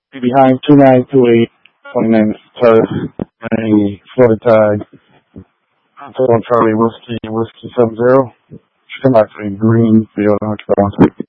Be behind 2928, 29 Tide, Florida Tide. Hotel Charlie Whiskey 70. Should come back to Greenfield, North Carolina.